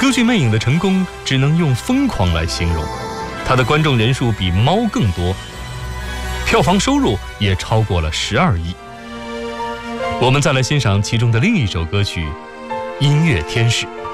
歌剧《魅影》的成功只能用疯狂来形容，它的观众人数比《猫》更多，票房收入也超过了12亿。我们再来欣赏其中的另一首歌曲《音乐天使》。